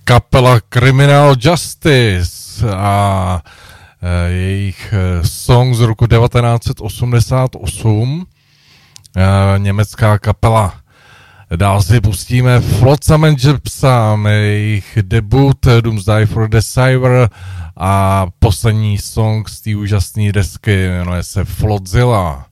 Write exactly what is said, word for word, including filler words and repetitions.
kapela Criminal Justice a jejich song z roku devatenáct set osmdesát osm, německá kapela. Dál si pustíme Flotsam and Jetsam, jejich debut Doomsday for Deceiver a poslední song z té úžasné desky jmenuje se Flotzilla.